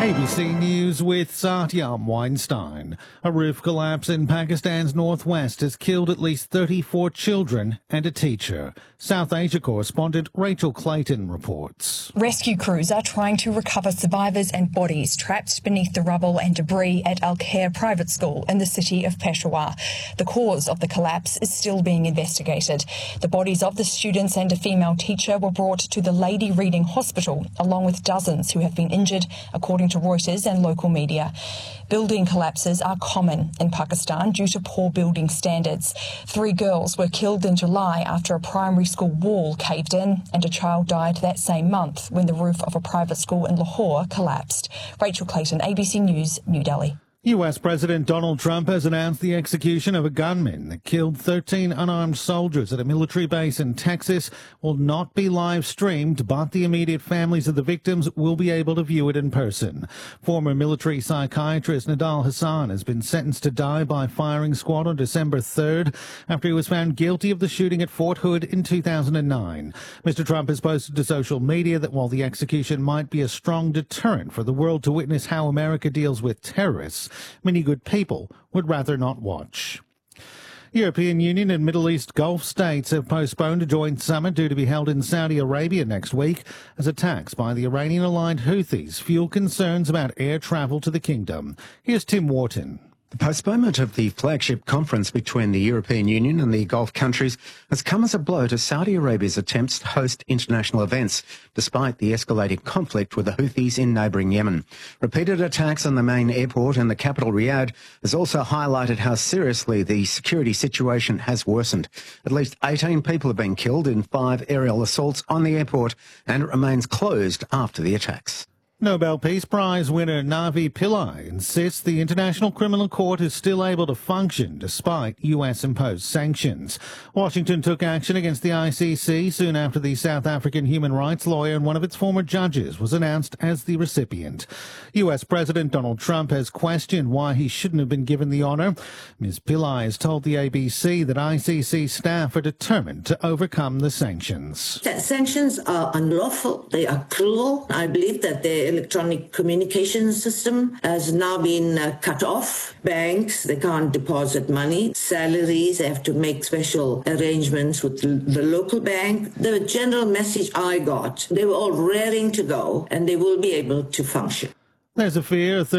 ABC News with Satyam Weinstein. A roof collapse in Pakistan's northwest has killed at least 34 children and a teacher. South Asia correspondent Rachel Clayton reports. Rescue crews are trying to recover survivors and bodies trapped beneath the rubble and debris at Al Khair Private School in the city of Peshawar. The cause of the collapse is still being investigated. The bodies of the students and a female teacher were brought to the Lady Reading Hospital, along with dozens who have been injured, according to Reuters and local media. Building collapses are common in Pakistan due to poor building standards. 3 girls were killed in July after a primary school wall caved in, and a child died that same month when the roof of a private school in Lahore collapsed. Rachel Clayton, ABC News, New Delhi. US President Donald Trump has announced the execution of a gunman that killed 13 unarmed soldiers at a military base in Texas will not be live streamed, but the immediate families of the victims will be able to view it in person. Former military psychiatrist Nidal Hasan has been sentenced to die by firing squad on December 3rd after he was found guilty of the shooting at Fort Hood in 2009. Mr. Trump has posted to social media that while the execution might be a strong deterrent for the world to witness how America deals with terrorists, many good people would rather not watch. European Union and Middle East Gulf states have postponed a joint summit due to be held in Saudi Arabia next week as attacks by the Iranian-aligned Houthis fuel concerns about air travel to the kingdom. Here's Tim Wharton. The postponement of the flagship conference between the European Union and the Gulf countries has come as a blow to Saudi Arabia's attempts to host international events, despite the escalating conflict with the Houthis in neighbouring Yemen. Repeated attacks on the main airport in the capital Riyadh has also highlighted how seriously the security situation has worsened. At least 18 people have been killed in 5 aerial assaults on the airport, and it remains closed after the attacks. Nobel Peace Prize winner Navi Pillai insists the International Criminal Court is still able to function despite US-imposed sanctions. Washington took action against the ICC soon after the South African human rights lawyer and one of its former judges was announced as the recipient. US President Donald Trump has questioned why he shouldn't have been given the honour. Ms. Pillai has told the ABC that ICC staff are determined to overcome the sanctions. Sanctions are unlawful. They are cruel. I believe that the electronic communication system has now been cut off. Banks, they can't deposit money. Salaries, they have to make special arrangements with the local bank. The general message I got, they were all raring to go and they will be able to function. There's a fear a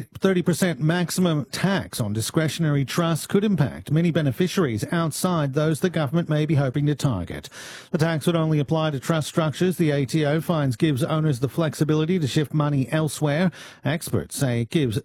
30% maximum tax on discretionary trusts could impact many beneficiaries outside those the government may be hoping to target. The tax would only apply to trust structures. The ATO finds gives owners the flexibility to shift money elsewhere. Experts say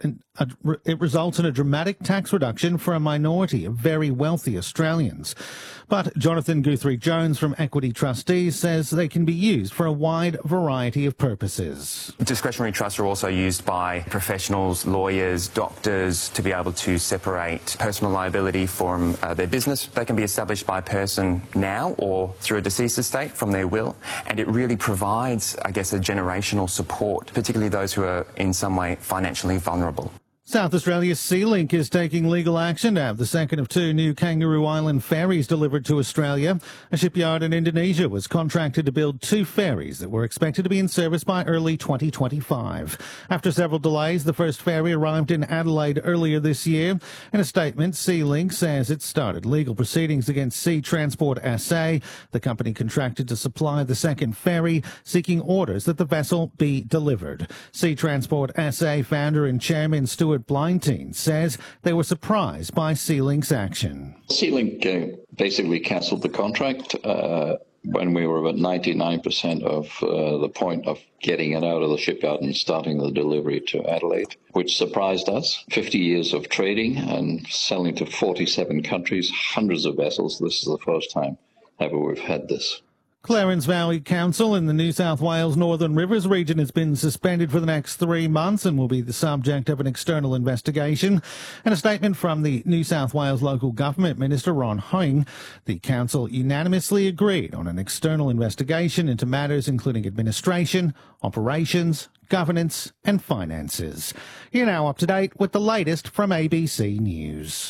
it results in a dramatic tax reduction for a minority of very wealthy Australians. But Jonathan Guthrie-Jones from Equity Trustees says they can be used for a wide variety of purposes. Discretionary trusts are also used by professionals, lawyers, doctors to be able to separate personal liability from their business. They can be established by a person now or through a deceased estate from their will, and it really provides, I guess, a generational support, particularly those who are in some way financially vulnerable. South Australia's SeaLink is taking legal action to have the second of 2 new Kangaroo Island ferries delivered to Australia. A shipyard in Indonesia was contracted to build 2 ferries that were expected to be in service by early 2025. After several delays, the first ferry arrived in Adelaide earlier this year. In a statement, SeaLink says it started legal proceedings against Sea Transport SA, the company contracted to supply the second ferry, seeking orders that the vessel be delivered. Sea Transport SA founder and chairman Stuart Blindteen says they were surprised by SeaLink's action. SeaLink basically cancelled the contract when we were about 99% of the point of getting it out of the shipyard and starting the delivery to Adelaide, which surprised us. 50 years of trading and selling to 47 countries, hundreds of vessels. This is the first time ever we've had this. Clarence Valley Council in the New South Wales Northern Rivers region has been suspended for the next 3 months and will be the subject of an external investigation. In a statement from the New South Wales Local Government Minister Ron Hoying, the council unanimously agreed on an external investigation into matters including administration, operations, governance and finances. You're now up to date with the latest from ABC News.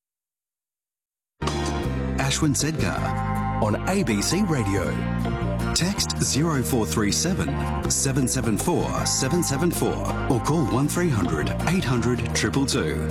Ashwin Sedgar on ABC Radio. Text 0437 774 774 or call 1300 800 222.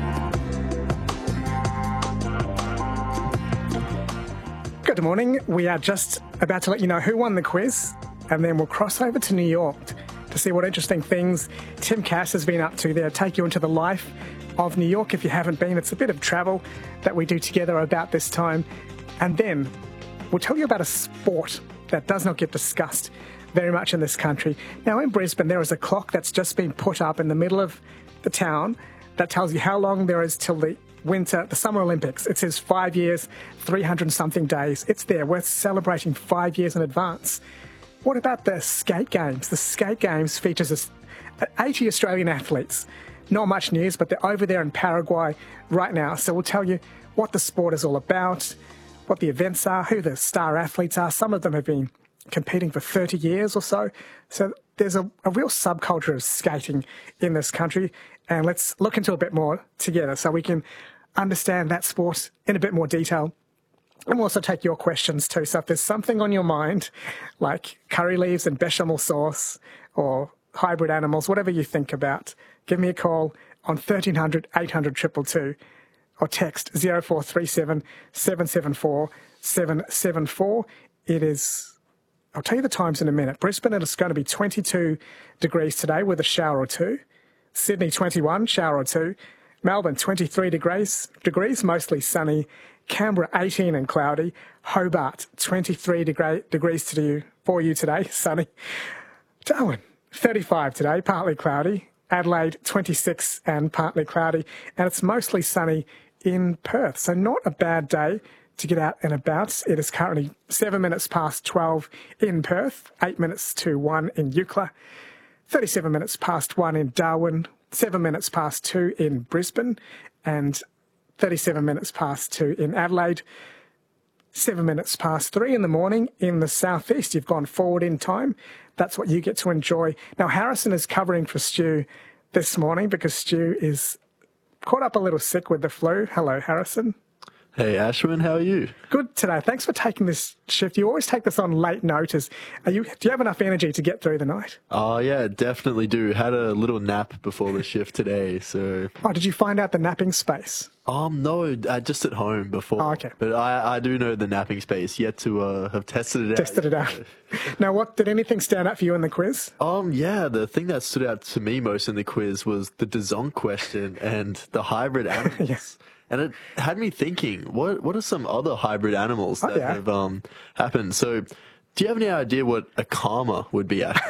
Good morning. We are just about to let you know who won the quiz, and then we'll cross over to New York to see what interesting things Tim Cass has been up to there. Take you into the life of New York if you haven't been. It's a bit of travel that we do together about this time. And then we'll tell you about a sport that does not get discussed very much in this country. Now, in Brisbane, there is a clock that's just been put up in the middle of the town that tells you how long there is till the Summer Olympics. It says 5 years, 300-something days. It's there. We're celebrating 5 years in advance. What about the skate games? The skate games features 80 Australian athletes. Not much news, but they're over there in Paraguay right now. So we'll tell you what the sport is all about, what the events are, who the star athletes are. Some of them have been competing for 30 years or so. So there's a real subculture of skating in this country. And let's look into a bit more together so we can understand that sport in a bit more detail. And we'll also take your questions too. So if there's something on your mind, like curry leaves and bechamel sauce or hybrid animals, whatever you think about, give me a call on 1300 800 222 or text 0437 774 774. It is, I'll tell you the times in a minute. Brisbane, it's going to be 22 degrees today with a shower or two. Sydney, 21, shower or two. Melbourne, 23 degrees, mostly sunny. Canberra, 18 and cloudy. Hobart, 23 degrees for you today, sunny. Darwin, 35 today, partly cloudy. Adelaide, 26 and partly cloudy. And it's mostly sunny in Perth. So not a bad day to get out and about. It is currently 7 minutes past 12 in Perth, 8 minutes to 1 in Eucla, 37 minutes past 1 in Darwin, 7 minutes past 2 in Brisbane, and 37 minutes past 2 in Adelaide. 7 minutes past 3 in the morning in the southeast. You've gone forward in time. That's what you get to enjoy. Now, Harrison is covering for Stu this morning because Stu is caught up a little sick with the flu. Hello, Harrison. Hey, Ashwin, how are you? Good today. Thanks for taking this shift. You always take this on late notice. Do you have enough energy to get through the night? Oh, yeah, definitely do. Had a little nap before the shift today, so... Oh, did you find out the napping space? No, just at home before. Oh, okay. But I do know the napping space, yet to have tested it out. Now, did anything stand out for you in the quiz? Yeah, the thing that stood out to me most in the quiz was the Dzonk question and the hybrid animals. Yes. And it had me thinking, what are some other hybrid animals that have happened? So, do you have any idea what a karma would be? A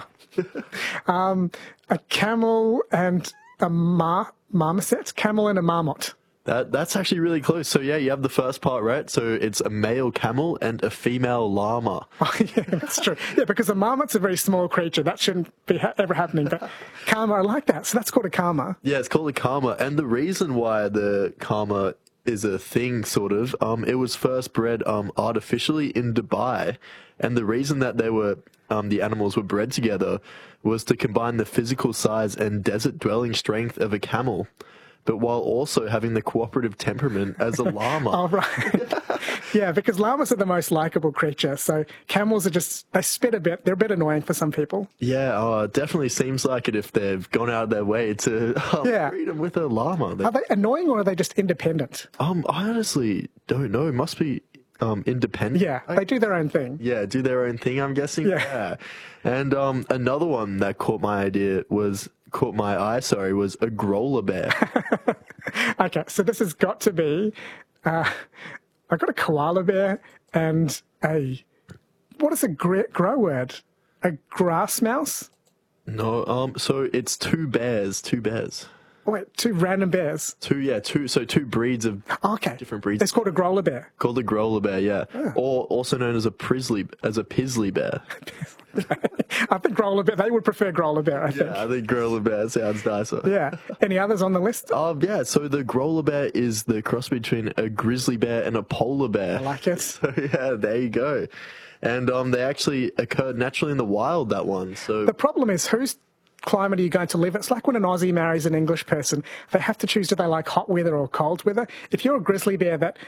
camel and a marmoset? Camel and a marmot. That's actually really close. So, yeah, you have the first part right. So, it's a male camel and a female llama. Oh, yeah, that's true. Yeah, because a marmot's a very small creature. That shouldn't be ever happening. But karma, I like that. So that's called a karma. Yeah, it's called a karma. And the reason why the karma is a thing, sort of, it was first bred artificially in Dubai. And the reason that they were the animals were bred together was to combine the physical size and desert-dwelling strength of a camel, but while also having the cooperative temperament as a llama. Oh, right. Yeah, because llamas are the most likable creature. So camels they spit a bit. They're a bit annoying for some people. Yeah, it definitely seems like it if they've gone out of their way to breed them with a llama. Are they annoying or are they just independent? I honestly don't know. It must be independent. Yeah, they do their own thing. Yeah, do their own thing, I'm guessing. Yeah. And another one that caught my eye, was a growler bear. Okay, so this has got to be, I've got a koala bear and what is a grow word? A grass mouse? No, so it's two bears. Oh, wait, two random bears? Two breeds of different breeds. It's called a growler bear. Called a growler bear, yeah. Oh. Or also known as a pizzly bear. I think growler bear, they would prefer growler bear, I think. Yeah, I think growler bear sounds nicer. Yeah. Any others on the list? Yeah, so the growler bear is the cross between a grizzly bear and a polar bear. I like it. So yeah, there you go. And they actually occurred naturally in the wild, that one. So the problem is, whose climate are you going to live in? It's like when an Aussie marries an English person. They have to choose, do they like hot weather or cold weather? If you're a grizzly bear that